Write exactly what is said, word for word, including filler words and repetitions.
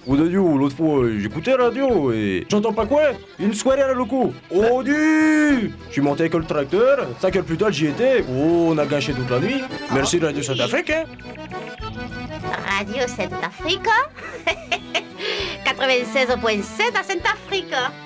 Oh Dadio, l'autre fois, j'écoutais la radio et j'entends pas quoi. Une soirée à la loco. Oh du Je suis monté avec le tracteur, cinq heures plus tard j'y étais. Oh, on a gâché toute la nuit. Merci de Radio Centrafrique, hein. Radio Centrafrique quatre-vingt-seize point sept à Centrafrique.